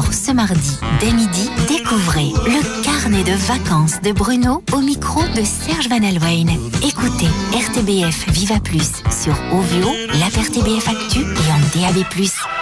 Alors ce mardi, dès midi, découvrez le carnet de vacances de Bruno au micro de Serge Van Alwijn. Écoutez RTBF Viva Plus sur Ovio, l'app RTBF Actu et en DAB+.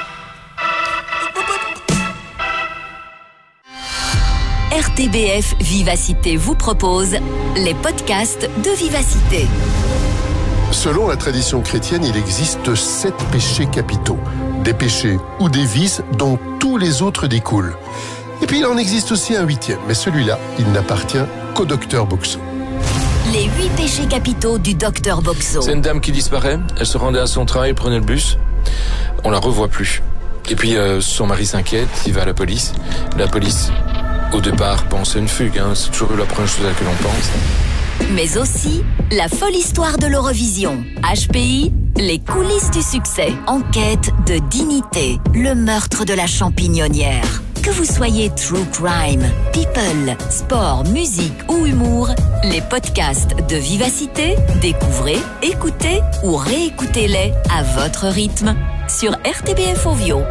RTBF Vivacité vous propose les podcasts de Vivacité. Selon la tradition chrétienne, il existe 7 péchés capitaux. Des péchés ou des vices dont tous les autres découlent. Et puis il en existe aussi un 8e, mais celui-là, il n'appartient qu'au docteur Boxo. Les 8 péchés capitaux du docteur Boxo. C'est une dame qui disparaît, elle se rendait à son travail, prenait le bus, on la revoit plus. Et puis son mari s'inquiète, il va à la police. La police, au départ, pense à une fugue, c'est toujours la première chose à laquelle on pense. Mais aussi la folle histoire de l'Eurovision. HPI, les coulisses du succès. Enquête de dignité, le meurtre de la champignonnière. Que vous soyez true crime, people, sport, musique ou humour, les podcasts de Vivacité, découvrez, écoutez ou réécoutez-les à votre rythme sur RTBF Ovio.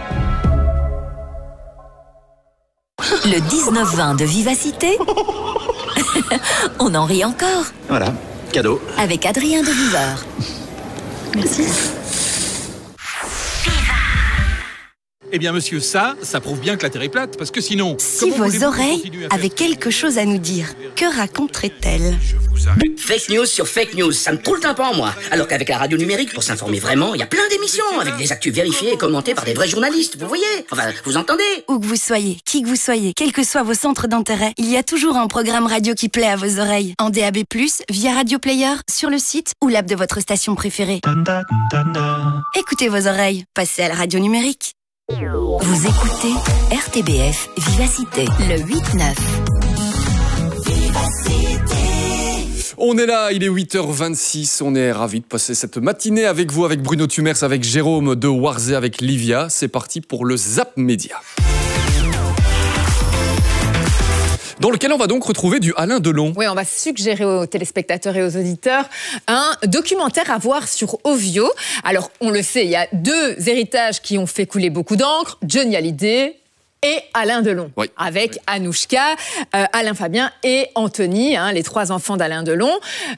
Le 19-20 de Vivacité, on en rit encore. Voilà, cadeau. Avec Adrien de Viveur. Merci. Eh bien, monsieur, ça prouve bien que la Terre est plate, parce que sinon... Si vos oreilles avaient quelque chose à nous dire, que raconteraient-elles ? Fake news sur fake news, ça me troule le tympan, moi. Alors qu'avec la radio numérique, pour s'informer vraiment, il y a plein d'émissions, avec des actus vérifiées et commentées par des vrais journalistes, vous voyez ? Enfin, vous entendez ? Où que vous soyez, qui que vous soyez, quels que soient vos centres d'intérêt, il y a toujours un programme radio qui plaît à vos oreilles. En DAB+, via Radio Player, sur le site ou l'app de votre station préférée. Écoutez vos oreilles, passez à la radio numérique. Vous écoutez RTBF Vivacité, le 8-9. On est là, il est 8h26, on est ravis de passer cette matinée avec vous, avec Bruno Tumers, avec Jérôme de Warzé, avec Livia. C'est parti pour le Zap Média. Dans lequel on va donc retrouver du Alain Delon. Oui, on va suggérer aux téléspectateurs et aux auditeurs un documentaire à voir sur Ovio. Alors, on le sait, il y a 2 héritages qui ont fait couler beaucoup d'encre, Johnny Hallyday et Alain Delon, oui. Avec Anouchka, Alain Fabien et Anthony, les 3 enfants d'Alain Delon.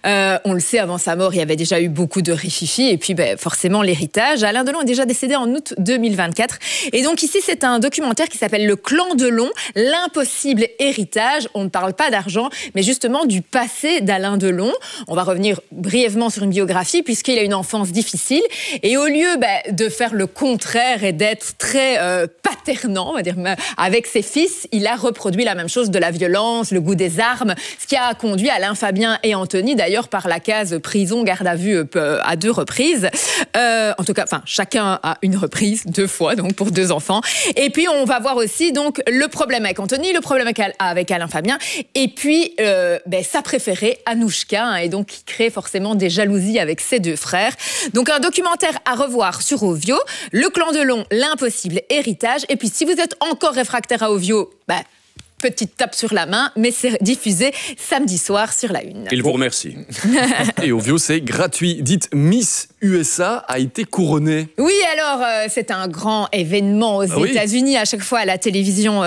On le sait, avant sa mort, il y avait déjà eu beaucoup de rififi et puis forcément l'héritage. Alain Delon est déjà décédé en août 2024. Et donc ici, c'est un documentaire qui s'appelle Le Clan Delon, l'impossible héritage. On ne parle pas d'argent, mais justement du passé d'Alain Delon. On va revenir brièvement sur une biographie puisqu'il a une enfance difficile. Et au lieu de faire le contraire et d'être très paternant, on va dire, avec ses fils, il a reproduit la même chose, de la violence, le goût des armes, ce qui a conduit Alain Fabien et Anthony, d'ailleurs, par la case prison, garde à vue à 2 reprises. En tout cas, chacun à une reprise, 2 fois, donc pour 2 enfants. Et puis, on va voir aussi donc le problème avec Anthony, le problème avec Alain Fabien, et puis sa préférée, Anouchka, et donc qui crée forcément des jalousies avec ses 2 frères. Donc, un documentaire à revoir sur Ovio, Le Clan Delon, l'impossible héritage. Et puis, si vous êtes encore réfractaire à Ovio, petite tape sur la main, mais c'est diffusé samedi soir sur la Une. Il vous remercie. Et Ovio, c'est gratuit. Dites, Miss USA a été couronnée. Oui, alors, c'est un grand événement aux États-Unis, à chaque fois à la télévision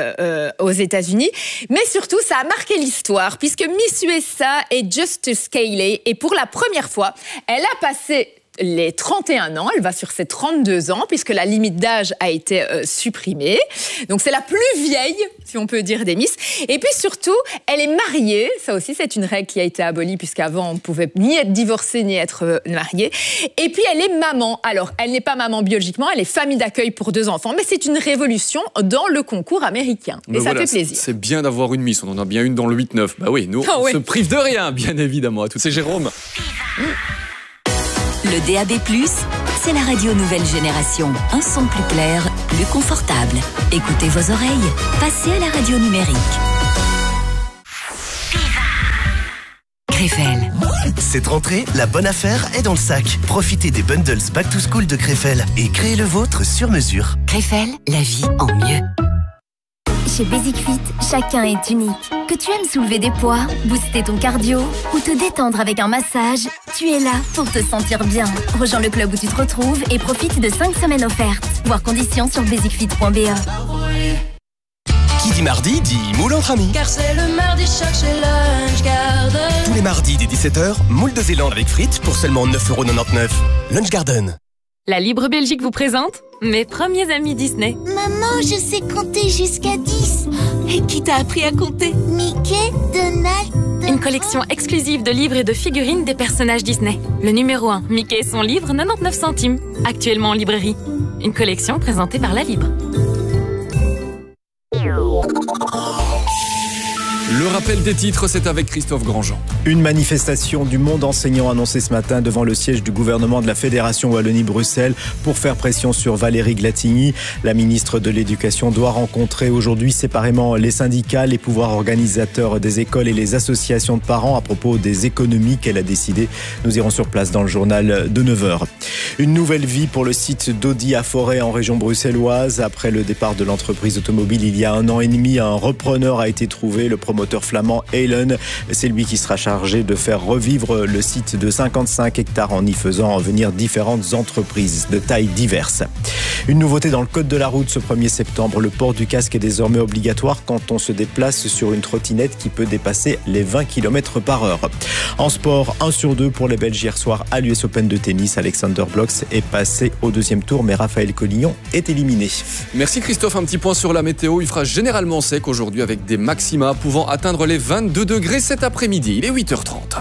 aux États-Unis. Mais surtout, ça a marqué l'histoire, puisque Miss USA est Justice Cayley, et pour la première fois, elle a passé les 31 ans, elle va sur ses 32 ans, puisque la limite d'âge a été supprimée. Donc c'est la plus vieille, si on peut dire, des Miss. Et puis surtout, elle est mariée. Ça aussi, c'est une règle qui a été abolie, puisqu'avant, on ne pouvait ni être divorcée, ni être mariée. Et puis, elle est maman. Alors, elle n'est pas maman biologiquement, elle est famille d'accueil pour 2 enfants, mais c'est une révolution dans le concours américain. Et ça fait plaisir. C'est bien d'avoir une Miss, on en a bien une dans le 8-9. Bah oui, nous, on se prive de rien, bien évidemment. À tous, c'est Jérôme. Le DAB+, c'est la radio nouvelle génération. Un son plus clair, plus confortable. Écoutez vos oreilles, passez à la radio numérique. Krefel. Cette rentrée, la bonne affaire est dans le sac. Profitez des bundles Back to School de Krefel et créez le vôtre sur mesure. Krefel, la vie en mieux. Chez Basic Fit, chacun est unique. Que tu aimes soulever des poids, booster ton cardio ou te détendre avec un massage, tu es là pour te sentir bien. Rejoins le club où tu te retrouves et profite de 5 semaines offertes. Voir conditions sur basicfit.be. Qui dit mardi dit moule entre amis. Car c'est le mardi choc chez Lunch Garden. Tous les mardis dès 17h, moule de Zélande avec frites pour seulement 9,99€. Lunch Garden. La Libre Belgique vous présente mes premiers amis Disney. Maman, je sais compter jusqu'à 10. Et qui t'a appris à compter? Mickey, Donald... Une collection exclusive de livres et de figurines des personnages Disney. Le numéro 1, Mickey et son livre, 99 centimes. Actuellement en librairie. Une collection présentée par La Libre. Le rappel des titres, c'est avec Christophe Grandjean. Une manifestation du monde enseignant annoncée ce matin devant le siège du gouvernement de la Fédération Wallonie-Bruxelles pour faire pression sur Valérie Glatigny. La ministre de l'Éducation doit rencontrer aujourd'hui séparément les syndicats, les pouvoirs organisateurs des écoles et les associations de parents à propos des économies qu'elle a décidées. Nous irons sur place dans le journal de 9h. Une nouvelle vie pour le site d'Audi à Forêt en région bruxelloise. Après le départ de l'entreprise automobile il y a 1 an et demi, un repreneur a été trouvé, le promoteur flamand Helen. C'est lui qui sera chargé de faire revivre le site de 55 hectares en y faisant venir différentes entreprises de tailles diverses. Une nouveauté dans le code de la route ce 1er septembre. Le port du casque est désormais obligatoire quand on se déplace sur une trottinette qui peut dépasser les 20 km/h. En sport, 1 sur 2 pour les Belges hier soir à l'US Open de tennis. Alexander Blocks est passé au 2e tour, mais Raphaël Collignon est éliminé. Merci Christophe. Un petit point sur la météo. Il fera généralement sec aujourd'hui avec des maxima pouvant atteindre les 22 degrés cet après-midi. Il est 8h30.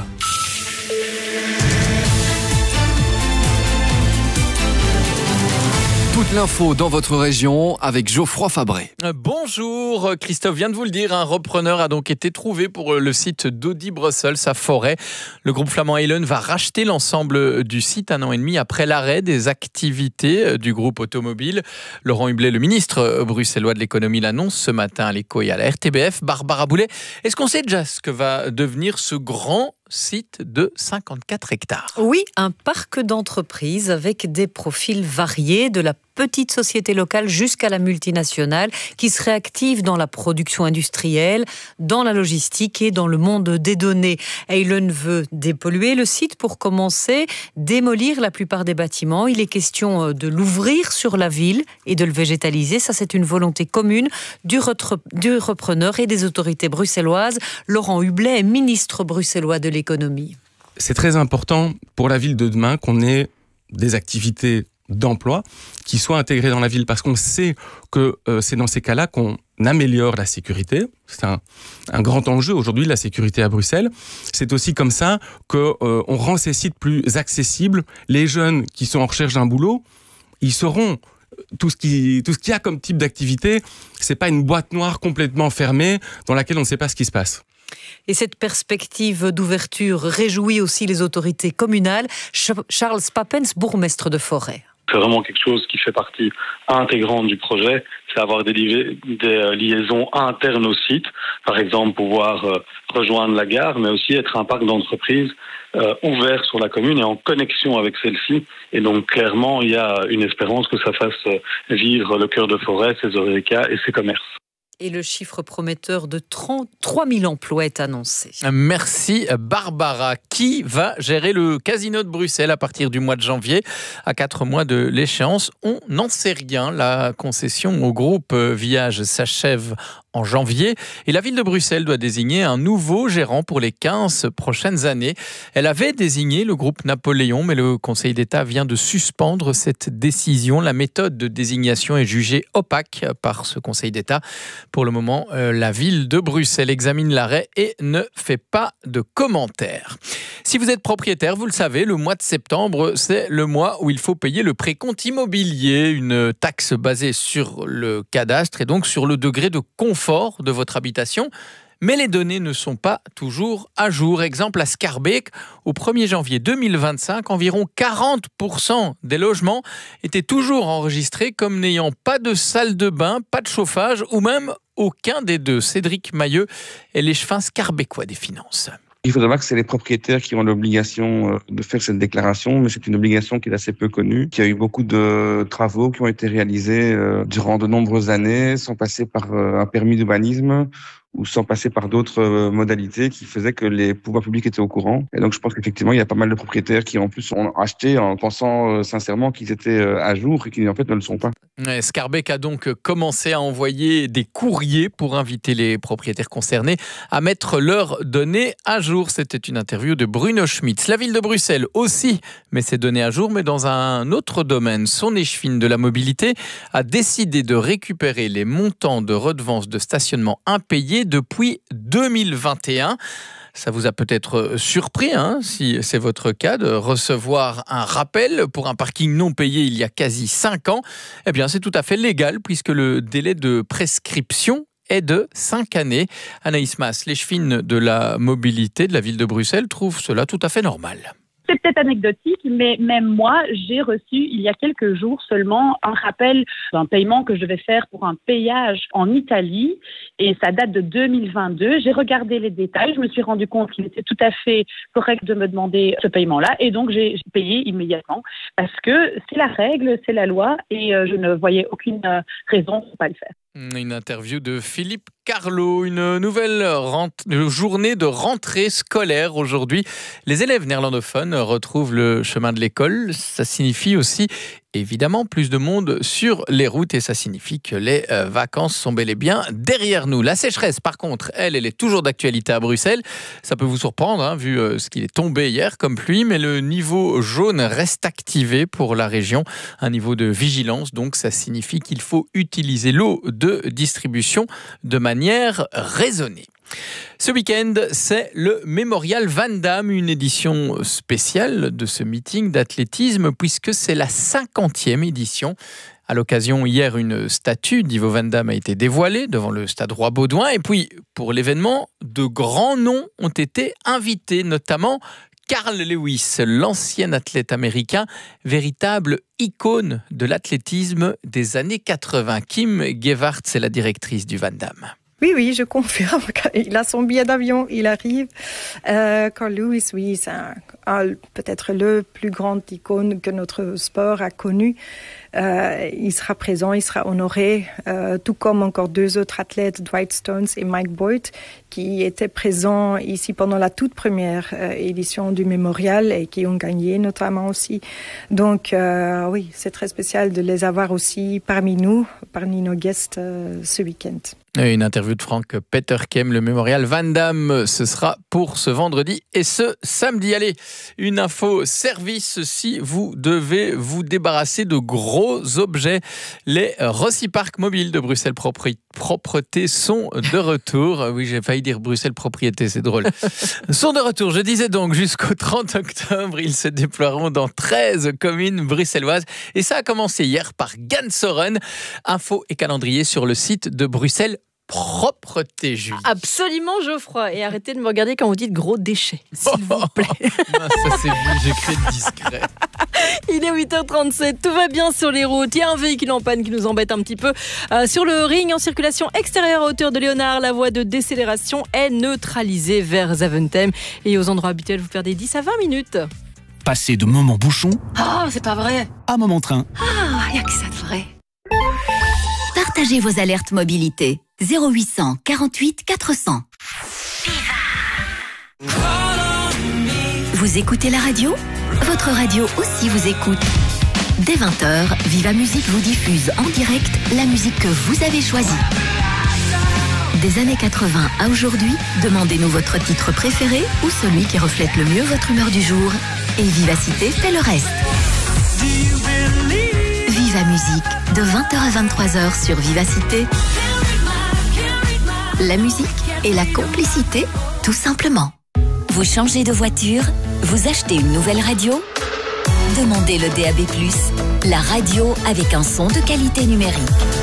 Toute l'info dans votre région avec Geoffroy Fabré. Bonjour, Christophe vient de vous le dire, un repreneur a donc été trouvé pour le site d'Audi Brussels à Forêt. Le groupe flamand Helen va racheter l'ensemble du site 1 an et demi après l'arrêt des activités du groupe automobile. Laurent Hublet, le ministre bruxellois de l'économie, l'annonce ce matin à l'Écho et à la RTBF. Barbara Boulet, est-ce qu'on sait déjà ce que va devenir ce grand site de 54 hectares? Oui, un parc d'entreprises avec des profils variés, de la petite société locale jusqu'à la multinationale, qui serait active dans la production industrielle, dans la logistique et dans le monde des données. Helen veut dépolluer le site pour commencer, démolir la plupart des bâtiments. Il est question de l'ouvrir sur la ville et de le végétaliser. Ça, c'est une volonté commune du repreneur et des autorités bruxelloises. Laurent Hublet est ministre bruxellois de l'économie. C'est très important pour la ville de demain qu'on ait des activités d'emploi qui soient intégrées dans la ville, parce qu'on sait que c'est dans ces cas-là qu'on améliore la sécurité. C'est un grand enjeu aujourd'hui, la sécurité à Bruxelles. C'est aussi comme ça qu'on rend ces sites plus accessibles. Les jeunes qui sont en recherche d'un boulot, ils sauront tout ce qu'il y a comme type d'activité. C'est pas une boîte noire complètement fermée dans laquelle on ne sait pas ce qui se passe. Et cette perspective d'ouverture réjouit aussi les autorités communales. Charles Papens, bourgmestre de Forêt. C'est vraiment quelque chose qui fait partie intégrante du projet, c'est avoir des liaisons internes au site, par exemple pouvoir rejoindre la gare, mais aussi être un parc d'entreprises ouvert sur la commune et en connexion avec celle-ci. Et donc clairement, il y a une espérance que ça fasse vivre le cœur de Forêt, ses oreillas et ses commerces. Et le chiffre prometteur de 33 000 emplois est annoncé. Merci Barbara. Qui va gérer le casino de Bruxelles à partir du mois de janvier, à 4 mois de l'échéance? On n'en sait rien. La concession au groupe Viage s'achève en janvier et la ville de Bruxelles doit désigner un nouveau gérant pour les 15 prochaines années. Elle avait désigné le groupe Napoléon, mais le Conseil d'État vient de suspendre cette décision. La méthode de désignation est jugée opaque par ce Conseil d'État. Pour le moment, la ville de Bruxelles examine l'arrêt et ne fait pas de commentaires. Si vous êtes propriétaire, vous le savez, le mois de septembre, c'est le mois où il faut payer le précompte immobilier, une taxe basée sur le cadastre et donc sur le degré de confort de votre habitation. Mais les données ne sont pas toujours à jour. Exemple à Schaerbeek, au 1er janvier 2025, environ 40% des logements étaient toujours enregistrés comme n'ayant pas de salle de bain, pas de chauffage ou même aucun des deux. Cédric Mailleux est l'échevin schaerbeekois des finances. Il faut savoir que c'est les propriétaires qui ont l'obligation de faire cette déclaration, mais c'est une obligation qui est assez peu connue. Il y a eu beaucoup de travaux qui ont été réalisés durant de nombreuses années, sans passer par un permis d'urbanisme ou sans passer par d'autres modalités qui faisaient que les pouvoirs publics étaient au courant. Et donc je pense qu'effectivement, il y a pas mal de propriétaires qui en plus ont acheté en pensant sincèrement qu'ils étaient à jour et qui en fait ne le sont pas. Scarbeck a donc commencé à envoyer des courriers pour inviter les propriétaires concernés à mettre leurs données à jour. C'était une interview de Bruno Schmitz. La ville de Bruxelles aussi met ses données à jour, mais dans un autre domaine. Son échevine de la mobilité a décidé de récupérer les montants de redevances de stationnement impayés depuis 2021. Ça vous a peut-être surpris, si c'est votre cas, de recevoir un rappel pour un parking non payé il y a quasi 5 ans. Eh bien, c'est tout à fait légal puisque le délai de prescription est de 5 années. Anaïs Mas, l'échevine de la mobilité de la ville de Bruxelles, trouve cela tout à fait normal. C'est peut-être anecdotique, mais même moi, j'ai reçu il y a quelques jours seulement un rappel d'un paiement que je devais faire pour un péage en Italie et ça date de 2022. J'ai regardé les détails, je me suis rendu compte qu'il était tout à fait correct de me demander ce paiement-là et donc j'ai payé immédiatement parce que c'est la règle, c'est la loi et je ne voyais aucune raison pour ne pas le faire. Une interview de Philippe Carlo, une nouvelle journée de rentrée scolaire aujourd'hui. Les élèves néerlandophones retrouvent le chemin de l'école. Ça signifie aussi évidemment plus de monde sur les routes et ça signifie que les vacances sont bel et bien derrière nous. La sécheresse, par contre, elle est toujours d'actualité à Bruxelles. Ça peut vous surprendre, vu ce qu'il est tombé hier comme pluie, mais le niveau jaune reste activé pour la région. Un niveau de vigilance, donc ça signifie qu'il faut utiliser l'eau de distribution de manière raisonnée. Ce week-end, c'est le Mémorial Van Damme, une édition spéciale de ce meeting d'athlétisme puisque c'est la 50e édition. À l'occasion, hier, une statue d'Ivo Van Damme a été dévoilée devant le stade Roi-Baudouin. Et puis, pour l'événement, de grands noms ont été invités, notamment Carl Lewis, l'ancien athlète américain, véritable icône de l'athlétisme des années 80. Kim Gewart, c'est la directrice du Van Damme. Oui, je confirme. Il a son billet d'avion, il arrive. Carl Lewis, oui, c'est peut-être le plus grand icône que notre sport a connu. Il sera présent, il sera honoré, tout comme encore 2 autres athlètes, Dwight Stones et Mike Boyd, qui étaient présents ici pendant la toute première édition du Mémorial et qui ont gagné notamment aussi. Donc oui, c'est très spécial de les avoir aussi parmi nous, parmi nos guests ce week-end. Une interview de Frank Peterkem, le Mémorial Van Damme, ce sera pour ce vendredi et ce samedi. Allez, une info service si vous devez vous débarrasser de gros objets. Les Rossi Park mobiles de Bruxelles Propreté sont de retour. Oui, j'ai failli dire Bruxelles Propriété, c'est drôle. Sont de retour, je disais donc, jusqu'au 30 octobre. Ils se déploieront dans 13 communes bruxelloises. Et ça a commencé hier par Gansoren. Info et calendrier sur le site de Bruxelles Propreté, Julie. Absolument, Geoffroy. Et arrêtez de me regarder quand vous dites gros déchets, s'il vous plaît. Non, ça c'est vous, j'ai créé discret. Il est 8h37, tout va bien sur les routes. Il y a un véhicule en panne qui nous embête un petit peu. Sur le ring, en circulation extérieure à hauteur de Léonard, la voie de décélération est neutralisée vers Zaventem. Et aux endroits habituels, vous perdez 10 à 20 minutes. Passez de moment bouchon c'est pas vrai. à moment train. Il n'y a que ça de vrai. Partagez vos alertes mobilité. 0800 48 400. Vous écoutez la radio ? Votre radio aussi vous écoute. Dès 20h, Viva Musique vous diffuse en direct la musique que vous avez choisie. Des années 80 à aujourd'hui, demandez-nous votre titre préféré ou celui qui reflète le mieux votre humeur du jour. Et Vivacité fait le reste. Viva Musique, de 20h à 23h sur Vivacité. La musique et la complicité, tout simplement. Vous changez de voiture ? Vous achetez une nouvelle radio ? Demandez le DAB+, la radio avec un son de qualité numérique.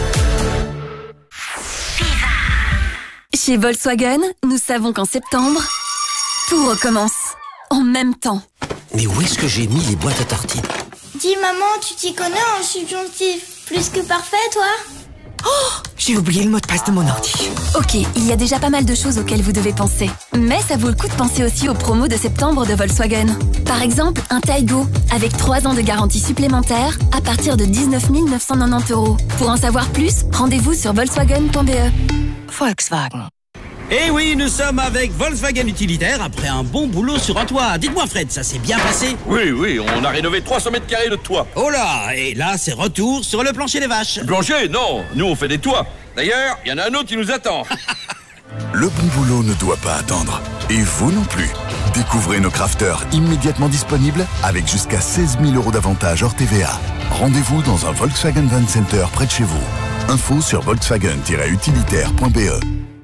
Chez Volkswagen, nous savons qu'en septembre, tout recommence. En même temps. Mais où est-ce que j'ai mis les boîtes à tartines ? Dis maman, tu t'y connais en subjonctif plus que parfait, toi ? Oh, J'ai oublié le mot de passe de mon ordi. Ok, il y a déjà pas mal de choses auxquelles vous devez penser. Mais ça vaut le coup de penser aussi aux promos de septembre de Volkswagen. Par exemple, un Taigo, avec 3 ans de garantie supplémentaire, à partir de 19 990 €. Pour en savoir plus, rendez-vous sur volkswagen.be. Volkswagen. Eh oui, nous sommes avec Volkswagen Utilitaire après un bon boulot sur un toit. Dites-moi Fred, ça s'est bien passé? Oui, on a rénové 300 mètres carrés de toit. Oh là, et là c'est retour sur le plancher des vaches. Plancher? Non, nous on fait des toits. D'ailleurs, il y en a un autre qui nous attend. Le bon boulot ne doit pas attendre. Et vous non plus. Découvrez nos crafters immédiatement disponibles avec jusqu'à 16 000 € d'avantages hors TVA. Rendez-vous dans un Volkswagen Van Center près de chez vous. Info sur volkswagen-utilitaire.be.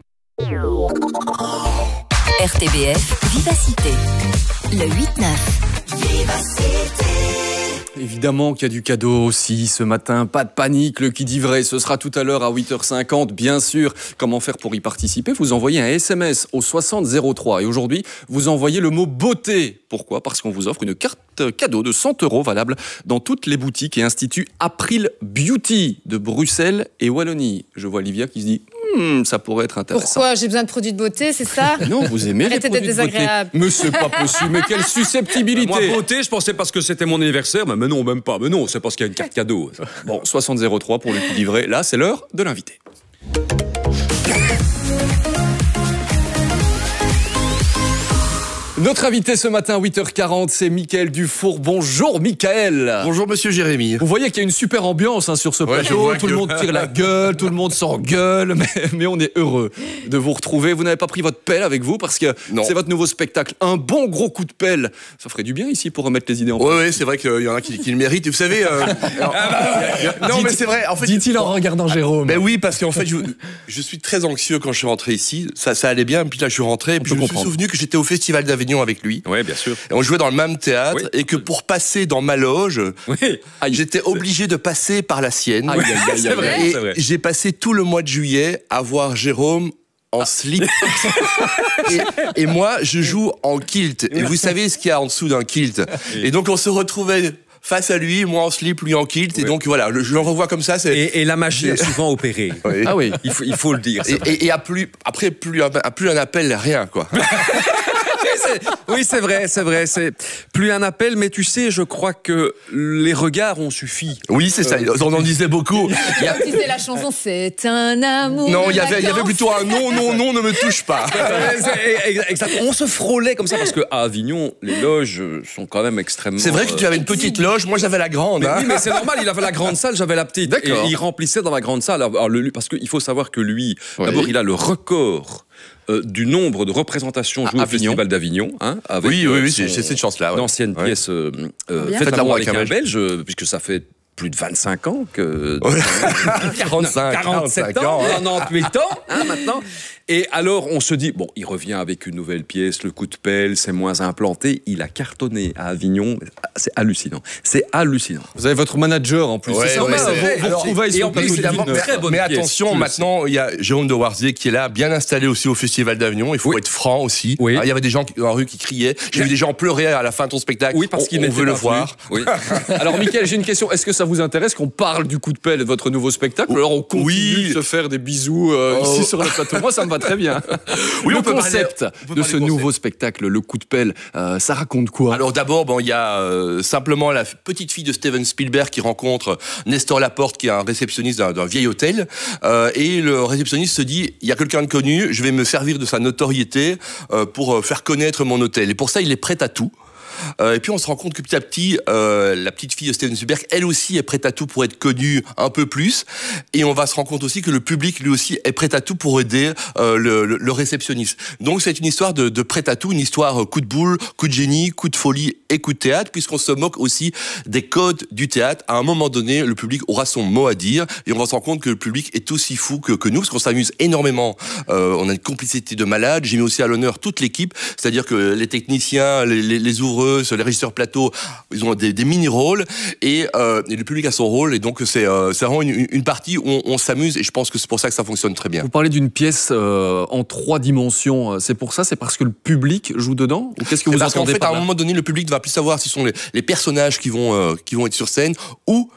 RTBF Vivacité, le 8-9. Évidemment qu'il y a du cadeau aussi ce matin, pas de panique, le qui dit vrai, ce sera tout à l'heure à 8h50, bien sûr. Comment faire pour y participer? Vous envoyez un SMS au 6003 et aujourd'hui, vous envoyez le mot beauté. Pourquoi? Parce qu'on vous offre une carte cadeau de 100 € valable dans toutes les boutiques et instituts April Beauty de Bruxelles et Wallonie. Je vois Livia qui se dit ça pourrait être intéressant. Pourquoi? J'ai besoin de produits de beauté, c'est ça? Non, vous aimez les Arrêtez produits d'être de beauté. désagréable. Mais c'est pas possible, mais quelle susceptibilité. Moi, beauté, je pensais parce que c'était mon anniversaire, mais non, même pas. Mais non, c'est parce qu'il y a une carte cadeau. Bon, 6003 pour le coup livré. Là, c'est l'heure de l'invité. Notre invité ce matin, 8h40, c'est Mickaël Dufour. Bonjour Mickaël. Bonjour Monsieur Jérémy. Vous voyez qu'il y a une super ambiance sur ce plateau. Tout le monde tire la gueule, tout le monde s'engueule, mais on est heureux de vous retrouver. Vous n'avez pas pris votre pelle avec vous parce que c'est votre nouveau spectacle. Un bon gros coup de pelle. Ça ferait du bien ici pour remettre les idées en place. Oui, c'est vrai qu'il y en a qui le méritent. Vous savez... non, mais c'est vrai. En fait, dit-il en regardant Jérôme. Ben oui, parce qu'en fait, je suis très anxieux quand je suis rentré ici. Ça allait bien, puis là, je suis rentré. Et puis je me suis souvenu que j'étais au Festival d'Avignon avec lui. Oui, bien sûr. Et on jouait dans le même théâtre et que pour passer dans ma loge, j'étais obligé de passer par la sienne. C'est vrai, c'est vrai. J'ai passé tout le mois de juillet à voir Jérôme en slip. et moi, je joue en kilt. Et vous savez ce qu'il y a en dessous d'un kilt. Et donc, on se retrouvait face à lui, moi en slip, lui en kilt. Et donc, voilà, je le revois comme ça. Et la magie a souvent opéré. Oui. Ah oui, il faut le dire. Et après, plus un appel, rien, quoi. Oui, c'est vrai. C'est plus un appel, mais tu sais, je crois que les regards ont suffi. Oui, c'est ça. On en disait beaucoup. Tu sais la chanson, c'est un amour. Non, il y avait plutôt un non, ne me touche pas. Exactement. On se frôlait comme ça parce qu'à Avignon, les loges sont quand même extrêmement. C'est vrai que tu avais une petite loge, moi j'avais la grande. Oui, mais c'est normal. Il avait la grande salle, j'avais la petite. D'accord. Et il remplissait dans la grande salle. Alors, parce qu'il faut savoir que lui, d'abord, il a le record du nombre de représentations jouées au Festival d'Avignon. Avec oui, c'est cette chance-là. L'ancienne pièce Faites l'amour avec un Belge, puisque ça fait plus de 25 ans que... 47 ans, 98 ans maintenant. Et alors, on se dit, bon, il revient avec une nouvelle pièce, le coup de pelle, c'est moins implanté. Il a cartonné à Avignon. C'est hallucinant. C'est hallucinant. Vous avez votre manager en plus. C'est sympa. Vous retrouvez et en plus, c'est une très bonne pièce. Mais attention, maintenant, il y a Jérôme de Warzier qui est là, bien installé aussi au Festival d'Avignon. Il faut être franc aussi. Oui. Il y avait des gens dans la rue qui criaient. J'ai vu des gens pleurer à la fin de ton spectacle. Oui, parce qu'il veut le voir. Oui. Alors, Mickaël, j'ai une question. Est-ce que ça vous intéresse qu'on parle du coup de pelle et de votre nouveau spectacle? Alors, on continue de se faire des bisous ici sur le plateau. Moi, ça me va très bien. Oui, le concept de ce nouveau spectacle, le coup de pelle, ça raconte quoi? Alors d'abord, il y a simplement la petite fille de Steven Spielberg qui rencontre Nestor Laporte, qui est un réceptionniste d'un vieil hôtel. Et le réceptionniste se dit, il y a quelqu'un de connu, je vais me servir de sa notoriété pour faire connaître mon hôtel. Et pour ça, il est prêt à tout. Et puis on se rend compte que petit à petit, la petite fille de Steven Spielberg, elle aussi est prête à tout pour être connue un peu plus. Et on va se rendre compte aussi que le public, lui aussi, est prêt à tout pour aider le réceptionniste. Donc c'est une histoire de prêt à tout, une histoire coup de boule, coup de génie, coup de folie et coup de théâtre, puisqu'on se moque aussi des codes du théâtre. À un moment donné, le public aura son mot à dire et on va se rendre compte que le public est aussi fou que nous, parce qu'on s'amuse énormément. On a une complicité de malade. J'ai mis aussi à l'honneur toute l'équipe, c'est-à-dire que les techniciens, les ouvreux, les régisseurs plateau, ils ont des mini-rôles et le public a son rôle et donc c'est vraiment une partie où on s'amuse et je pense que c'est pour ça que ça fonctionne très bien. Vous parlez d'une pièce en 3 dimensions, c'est pour ça, c'est parce que le public joue dedans ou qu'est-ce que vous parce entendez qu'en fait, à un moment donné, le public ne va plus savoir si ce sont les personnages qui vont être sur scène ou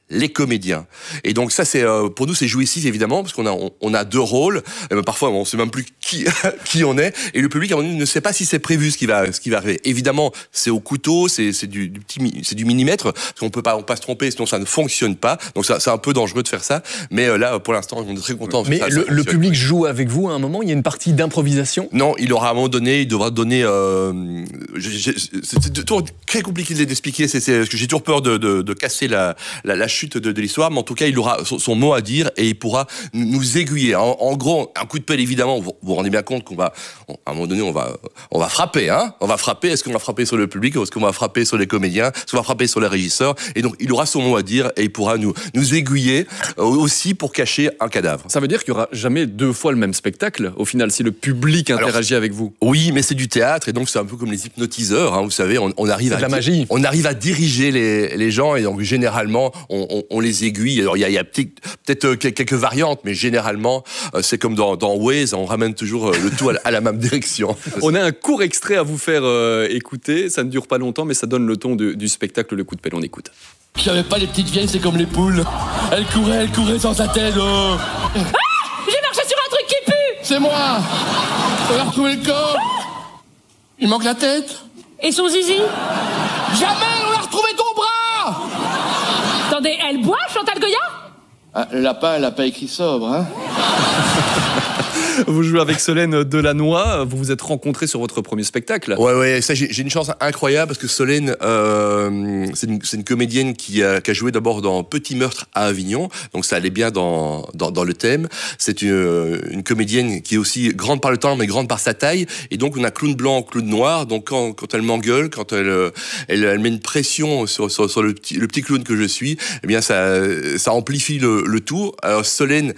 les comédiens. Et donc ça, c'est pour nous, c'est jouissif évidemment parce qu'on a deux rôles. Et même parfois, on sait même plus qui on est. Et le public, à un moment donné, ne sait pas si c'est prévu ce qui va arriver. Évidemment, c'est au couteau, c'est du millimètre. Parce qu'on peut pas se tromper, sinon ça ne fonctionne pas. Donc c'est un peu dangereux de faire ça. Mais là, pour l'instant, on est très contents. Mais le public joue avec vous à un moment. Il y a une partie d'improvisation. Non, il aura à un moment donné, il devra donner. C'est toujours très compliqué d'expliquer. Parce que j'ai toujours peur de casser la chute de l'histoire, mais en tout cas, il aura son mot à dire et il pourra nous aiguiller. En gros, un coup de pelle, évidemment, vous vous rendez bien compte à un moment donné, on va frapper, hein. On va frapper. Est-ce qu'on va frapper sur le public? Est-ce qu'on va frapper sur les comédiens? Est-ce qu'on va frapper sur les régisseurs? Et donc, il aura son mot à dire et il pourra nous aiguiller aussi pour cacher un cadavre. Ça veut dire qu'il n'y aura jamais deux fois le même spectacle, au final, si le public interagit avec vous? Oui, mais c'est du théâtre et donc c'est un peu comme les hypnotiseurs, hein, vous savez, on arrive de la magie. On arrive à diriger les gens et donc généralement, on les aiguille. Alors, il y a peut-être quelques variantes, mais généralement, c'est comme dans Waze, on ramène toujours le tout à la même direction. On a un court extrait à vous faire écouter. Ça ne dure pas longtemps, mais ça donne le ton du spectacle Le Coup de Pelle. On écoute. Je savais pas, les petites vieilles, c'est comme les poules. Elles couraient sans sa tête. Oh. Ah, j'ai marché sur un truc qui pue. C'est moi. On a retrouvé le corps. Il manque la tête. Et son zizi? Jamais on a retrouvé ton bras. Attendez, elle boit, Chantal Goya? Ah, le lapin, elle a pas écrit sobre, hein. Vous jouez avec Solène Delannoy, vous vous êtes rencontrés sur votre premier spectacle. Ouais, ça j'ai une chance incroyable parce que Solène, c'est une comédienne qui a joué d'abord dans Petit Meurtre à Avignon, donc ça allait bien dans le thème. C'est une comédienne qui est aussi grande par le temps mais grande par sa taille, et donc on a clown blanc, clown noir, donc quand elle m'engueule, quand elle met une pression sur le petit clown que je suis, eh bien ça amplifie le tout. Alors Solène,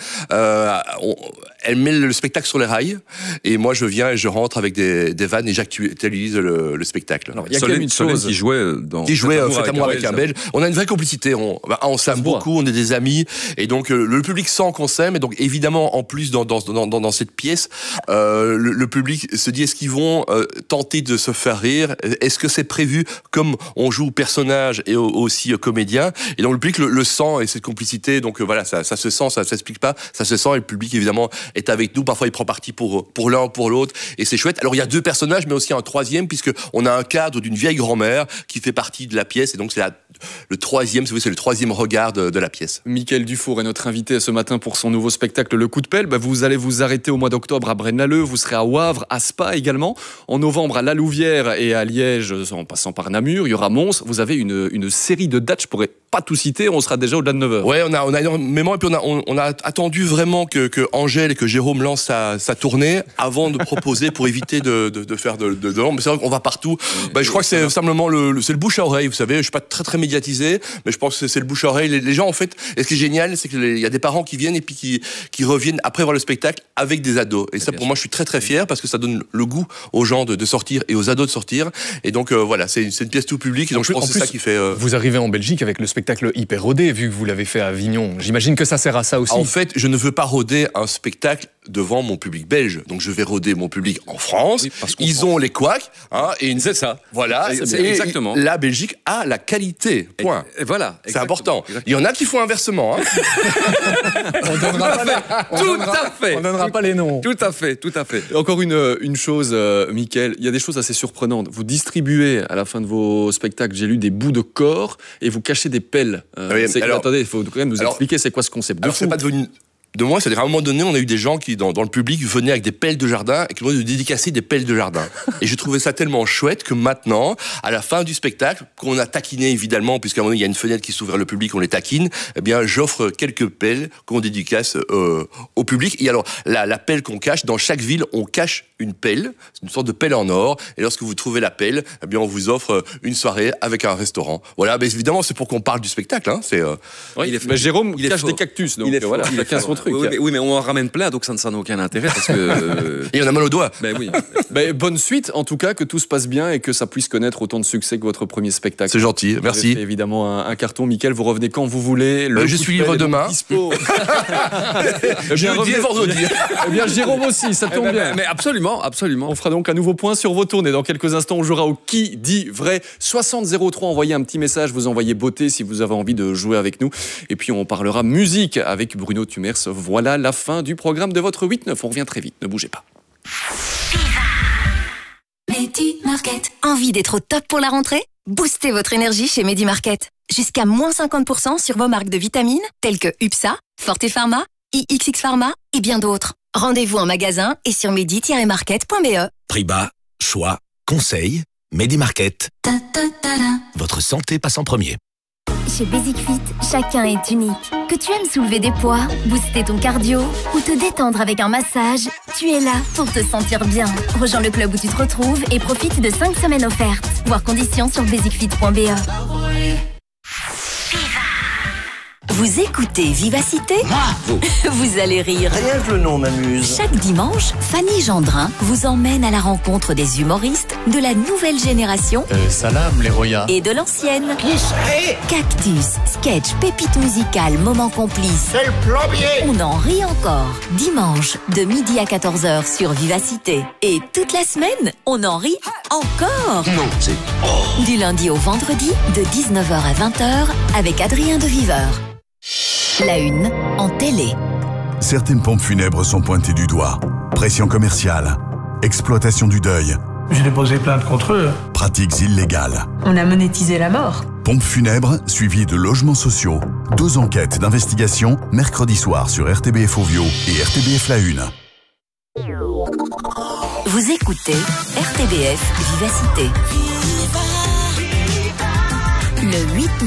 elle met le spectacle sur les rails, et moi je viens et je rentre avec des vannes et j'actualise le spectacle. Alors, il y a Solène qui jouait Faites amour avec un Belge. On a une vraie complicité, on s'aime beaucoup, on est des amis, et donc le public sent qu'on s'aime, et donc évidemment en plus dans cette pièce, le public se dit, est-ce qu'ils vont tenter de se faire rire? Est-ce que c'est prévu comme on joue personnage et aussi comédien? Et donc le public le sent, et cette complicité, donc voilà, ça se sent, ça s'explique pas, ça se sent, et le public évidemment est avec nous. Parfois il prend parti pour l'un ou pour l'autre, et c'est chouette. Alors il y a deux personnages mais aussi un troisième, puisque on a un cadre d'une vieille grand-mère qui fait partie de la pièce, et donc c'est le troisième, c'est le troisième regard de la pièce. Mickaël Dufour est notre invité ce matin pour son nouveau spectacle Le Coup de Pelle. Vous allez vous arrêter au mois d'octobre à Braine-l'Alleud, vous serez à Wavre, à Spa également, en novembre à La Louvière et à Liège, en passant par Namur, il y aura Mons. Vous avez une série de dates, je pourrais pas tout citer, on sera déjà au-delà de 9h. Ouais, on a énormément, et puis on a attendu vraiment que Angèle et que Jérôme lancent sa tournée avant de proposer, pour éviter de faire de l'ombre. Mais c'est vrai qu'on va partout. Je crois que c'est simplement c'est le bouche à oreille, vous savez. Je suis pas très médiatisé, mais je pense que c'est le bouche à oreille. Les gens, en fait, et ce qui est génial, c'est qu'il y a des parents qui viennent et puis qui reviennent après voir le spectacle avec des ados. Et ça, pour moi, je suis très fier, parce que ça donne le goût aux gens de sortir et aux ados de sortir. Et donc voilà, c'est une pièce tout public. Et donc je pense que c'est ça qui fait. Vous arrivez en Belgique avec le spectacle hyper rodé, vu que vous l'avez fait à Avignon. J'imagine que ça sert à ça aussi. En fait, je ne veux pas roder un spectacle devant mon public belge. Donc je vais roder mon public en France. Oui, ils ont les couacs, hein, c'est ça. Voilà, exactement. La Belgique a la qualité. Point. Et voilà, c'est important. Il y en a qui font inversement. Hein. On donnera pas les noms. Tout à fait. Encore une chose, Mickaël, il y a des choses assez surprenantes. Vous distribuez à la fin de vos spectacles, j'ai lu, des bouts de corps et vous cachez des pelles. Attendez, il faut quand même nous expliquer c'est quoi ce concept. Alors c'est pas devenu de moi, c'est-à-dire à un moment donné, on a eu des gens qui, dans le public, venaient avec des pelles de jardin et qui demandaient de dédicacer des pelles de jardin. Et j'ai trouvé ça tellement chouette que maintenant, à la fin du spectacle, qu'on a taquiné évidemment, puisqu'à un moment donné, il y a une fenêtre qui s'ouvre vers le public, on les taquine, eh bien, j'offre quelques pelles qu'on dédicace au public. Et alors, la pelle qu'on cache, dans chaque ville, on cache une pelle, c'est une sorte de pelle en or. Et lorsque vous trouvez la pelle, eh bien, on vous offre une soirée avec un restaurant. Voilà, mais évidemment, c'est pour qu'on parle du spectacle. Hein. Jérôme cache des cactus, donc il a 15 truc. truc. Oui, mais on en ramène plein, donc ça n'a aucun intérêt parce que. Et on a mal au doigt. Ben oui. Bonne suite, en tout cas, que tout se passe bien et que ça puisse connaître autant de succès que votre premier spectacle. C'est gentil, merci. Fait évidemment un carton. Mickaël, vous revenez quand vous voulez. Je suis libre demain. Dispo. Jeudi et vendredi. Eh bien, Jérôme aussi, ça tombe bien. Mais absolument. On fera donc un nouveau point sur vos tournées. Dans quelques instants, on jouera au Qui dit vrai. 6003, envoyez un petit message, vous envoyez beauté si vous avez envie de jouer avec nous. Et puis on parlera musique avec Bruno Tumers. Voilà la fin du programme de votre 8-9. On revient très vite, ne bougez pas. Medi Market. Envie d'être au top pour la rentrée? Boostez votre énergie chez Medi Market. Jusqu'à moins 50% sur vos marques de vitamines telles que UPSA, Forte Pharma, IXX Pharma et bien d'autres. Rendez-vous en magasin et sur medi-market.be. Prix bas, choix, conseil, Medi Market. Votre santé passe en premier. Chez Basic Fit, chacun est unique. Que tu aimes soulever des poids, booster ton cardio ou te détendre avec un massage, tu es là pour te sentir bien. Rejoins le club où tu te retrouves et profite de 5 semaines offertes. Voir conditions sur basicfit.be. Vous écoutez Vivacité ? Vous allez rire. Rien que le nom m'amuse. Chaque dimanche, Fanny Gendrin vous emmène à la rencontre des humoristes de la nouvelle génération Salam les Roya. et de l'ancienne. Cactus, sketch, pépite musicale, moment complice. C'est le plombier. On en rit encore. Dimanche, de midi à 14h sur Vivacité. Et toute la semaine, on en rit encore. Non, c'est... Du lundi au vendredi, de 19h à 20h, avec Adrien de Viveur. La une en télé. Certaines pompes funèbres sont pointées du doigt. Pression commerciale, exploitation du deuil, J'ai déposé plainte contre eux. pratiques illégales. On a monétisé la mort. Pompes funèbres suivies de logements sociaux. 2 enquêtes d'investigation mercredi soir sur RTBF Ovio et RTBF La Une. Vous écoutez RTBF Vivacité. Le 8-9.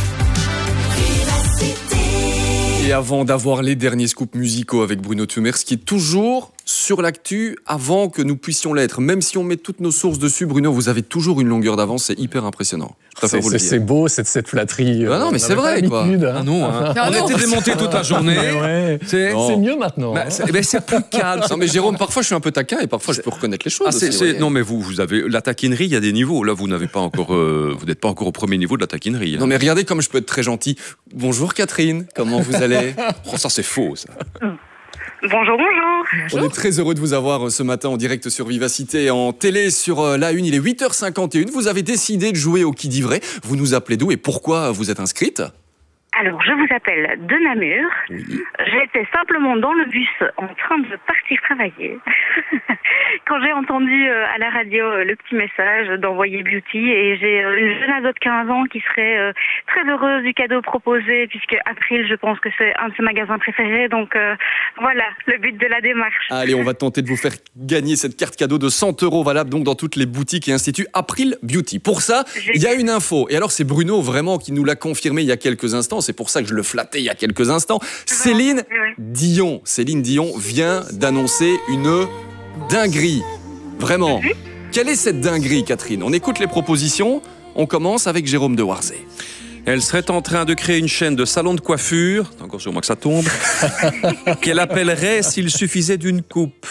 Et avant d'avoir les derniers scoops musicaux avec Bruno Tumers, qui est toujours sur l'actu avant que nous puissions l'être. Même si on met toutes nos sources dessus, Bruno, vous avez toujours une longueur d'avance, c'est hyper impressionnant. C'est beau, cette flatterie. Ah non, mais c'est vrai, quoi. Hein. Ah non, hein. On a été démonté toute la journée. Ouais. C'est mieux maintenant. Bah, c'est plus calme. Non, mais Jérôme, parfois je suis un peu taquin et parfois je peux reconnaître les choses. Aussi, non, mais vous avez la taquinerie, il y a des niveaux. Là, vous n'avez pas encore, vous n'êtes pas encore au premier niveau de la taquinerie. Hein. Non, mais regardez comme je peux être très gentil. Bonjour Catherine, comment vous allez? Oh, ça c'est faux, ça. Bonjour, bonjour. On est très heureux de vous avoir ce matin en direct sur Vivacité et en télé sur La Une. Il est 8h51. Vous avez décidé de jouer au Qui dit vrai. Vous nous appelez d'où et pourquoi vous êtes inscrite? Alors, je vous appelle de Namur. J'étais simplement dans le bus en train de partir travailler. Quand j'ai entendu à la radio le petit message d'envoyer Beauty, et j'ai une jeune ado de 15 ans qui serait très heureuse du cadeau proposé, puisque April, je pense que c'est un de ses magasins préférés. Donc voilà, le but de la démarche. Allez, on va tenter de vous faire gagner cette carte cadeau de 100 € valable donc dans toutes les boutiques et instituts April Beauty. Pour ça, il y a une info. Et alors, c'est Bruno vraiment qui nous l'a confirmé il y a quelques instants. C'est pour ça que je le flattais il y a quelques instants. Céline Dion vient d'annoncer une dinguerie. Vraiment. Quelle est cette dinguerie, Catherine? On écoute les propositions. On commence avec Jérôme de Warzé. Elle serait en train de créer une chaîne de salons de coiffure, c'est encore sur moi que ça tombe, qu'elle appellerait S'il suffisait d'une coupe.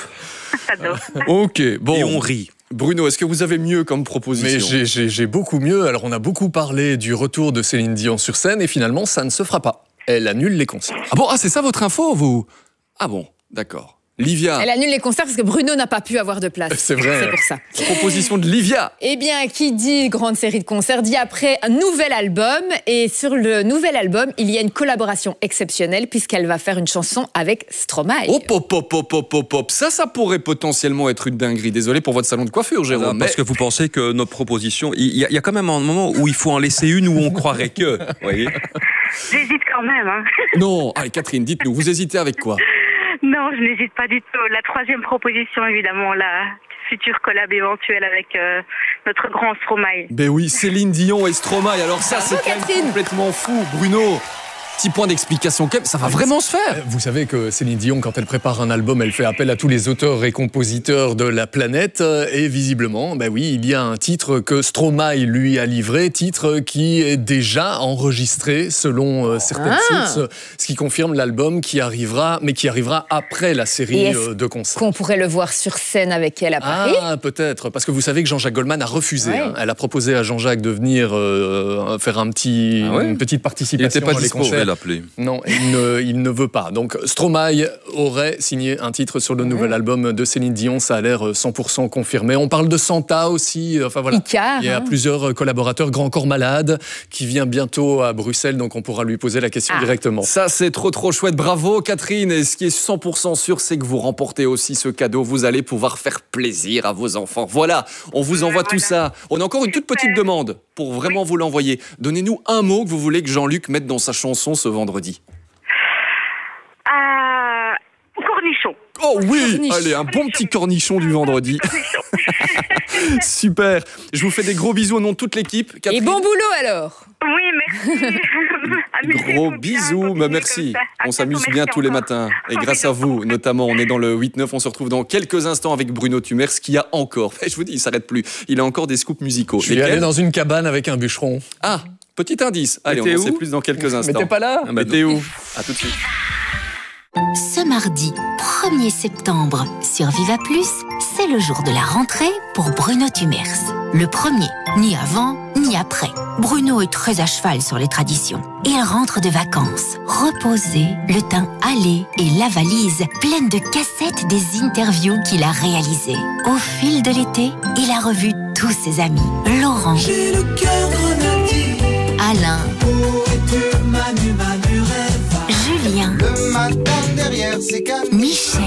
Ok, bon. Et on rit. Bruno, est-ce que vous avez mieux comme proposition? Mais j'ai beaucoup mieux. Alors, on a beaucoup parlé du retour de Céline Dion sur scène et finalement, ça ne se fera pas. Elle annule les concerts. Ah bon, c'est ça votre info, vous? Ah bon, d'accord. Livia. Elle annule les concerts parce que Bruno n'a pas pu avoir de place. C'est vrai. C'est pour ça. Proposition de Livia. Eh bien, qui dit grande série de concerts dit après un nouvel album. Et sur le nouvel album, il y a une collaboration exceptionnelle puisqu'elle va faire une chanson avec Stromae. Hop. Ça pourrait potentiellement être une dinguerie. Désolé pour votre salon de coiffure, Jérôme. Parce que vous pensez que nos propositions... Il y a quand même un moment où il faut en laisser une où on croirait que... Vous voyez. J'hésite quand même. Hein. Non, allez Catherine, dites-nous, vous hésitez avec quoi? Non, je n'hésite pas du tout. La troisième proposition, évidemment, la future collab éventuelle avec notre grand Stromae. Ben oui, Céline Dion et Stromae. Alors ça, c'est quand même complètement fou, Bruno. Petit point d'explication, ça va vraiment se faire. Vous savez que Céline Dion, quand elle prépare un album, elle fait appel à tous les auteurs et compositeurs de la planète. Et visiblement, oui, il y a un titre que Stromae lui a livré, titre qui est déjà enregistré selon certaines sources, ce qui confirme l'album qui arrivera après la série de concerts. Qu'on pourrait le voir sur scène avec elle à Paris? Ah, peut-être, parce que vous savez que Jean-Jacques Goldman a refusé. Elle a proposé à Jean-Jacques de venir faire une petite participation. Il n'était pas dans les dispo, concerts. l'appeler. Non, il ne veut pas. Donc Stromae aurait signé un titre sur le nouvel album de Céline Dion. Ça a l'air 100% confirmé. On parle de Santa aussi. Enfin voilà. Icar, il y a plusieurs collaborateurs. Grand Corps Malade qui vient bientôt à Bruxelles, donc on pourra lui poser la question directement. Ça, c'est trop chouette. Bravo, Catherine. Et ce qui est 100% sûr, c'est que vous remportez aussi ce cadeau. Vous allez pouvoir faire plaisir à vos enfants. Voilà, on vous envoie tout ça. On a encore une toute petite demande pour vraiment vous l'envoyer. Donnez-nous un mot que vous voulez que Jean-Luc mette dans sa chanson ce vendredi. Cornichon. Oh oui, allez, un bon petit cornichon du vendredi. Super. Je vous fais des gros bisous au nom de toute l'équipe. Catherine. Et bon boulot alors. Oui, merci. Gros bisous, merci. On s'amuse bien tous les matins. Et grâce à vous, notamment, on est dans le 8-9. On se retrouve dans quelques instants avec Bruno Tumers, qui a encore, je vous dis, il s'arrête plus. Il a encore des scoops musicaux. Je vais aller dans une cabane avec un bûcheron. Ah, petit indice. Allez, on en sait plus dans quelques instants. Mais t'es pas là? Mais t'es où? À tout de suite. Ce mardi 1er septembre sur Viva Plus, c'est le jour de la rentrée pour Bruno Tumers. Le premier, ni avant, ni après. Bruno est très à cheval sur les traditions. Il rentre de vacances, reposé, le teint hâlé et la valise pleine de cassettes des interviews qu'il a réalisées. Au fil de l'été, il a revu tous ses amis. Laurent, j'ai le cœur grenadier. Alain, Julien, le matin derrière ses cannes. Michel.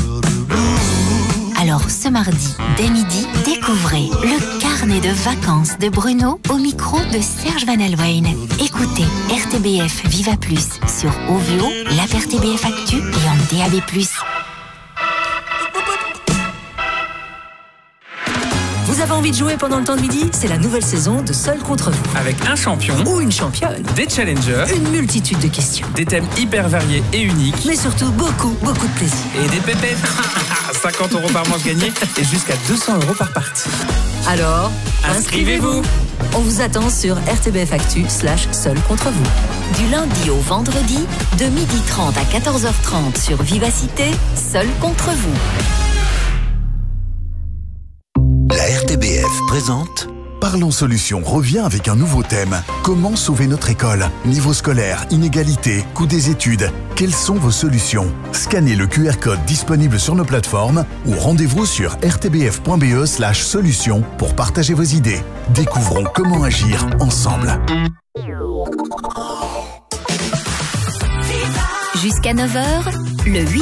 Alors ce mardi, dès midi, découvrez le carnet de vacances de Bruno au micro de Serge Van Alwijn. Écoutez RTBF Viva Plus sur OVO, l'app RTBF Actu et en DAB+. Vous avez envie de jouer pendant le temps de midi? C'est la nouvelle saison de Seul contre vous. Avec un champion ou une championne, des challengers, une multitude de questions, des thèmes hyper variés et uniques, mais surtout beaucoup de plaisir. Et des pépettes. 50 € par manche gagnée et jusqu'à 200 € par partie. Alors, inscrivez-vous. On vous attend sur RTBF Actu /Seul contre vous. Du lundi au vendredi, de 12h30 à 14h30 sur Vivacité, Seul contre vous. La RTBF présente Parlons Solutions revient avec un nouveau thème. Comment sauver notre école? Niveau scolaire, inégalité, coût des études. Quelles sont vos solutions? Scannez le QR code disponible sur nos plateformes ou rendez-vous sur rtbf.be/solutions pour partager vos idées. Découvrons comment agir ensemble. Jusqu'à 9h, le 8-9.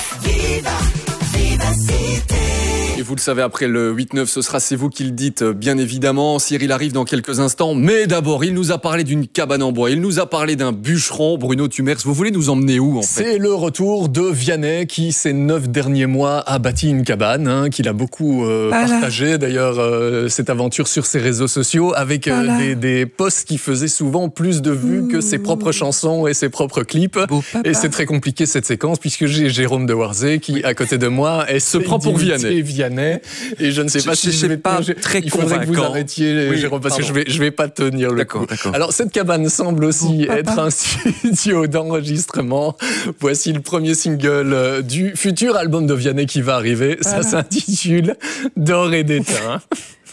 Et vous le savez, après le 8-9, ce sera C'est vous qui le dites, bien évidemment. Cyril arrive dans quelques instants. Mais d'abord, il nous a parlé d'une cabane en bois. Il nous a parlé d'un bûcheron. Bruno Tumers, vous voulez nous emmener où, en fait? C'est le retour de Vianney qui, ces 9 derniers mois, a bâti une cabane, qu'il a beaucoup partagé. D'ailleurs, cette aventure sur ses réseaux sociaux avec des posts qui faisaient souvent plus de vues que ses propres chansons et ses propres clips. Et c'est très compliqué, cette séquence, puisque j'ai Jérôme de Warzé qui, à côté de moi, se prend pour Vianney. Et je ne sais pas si je vais pas très il faudrait que vous arrêtiez, Jérôme, parce que je vais pas tenir le coup. Alors, cette cabane semble aussi être un studio d'enregistrement. Voici le premier single du futur album de Vianney qui va arriver. Ça s'intitule D'or et d'étain.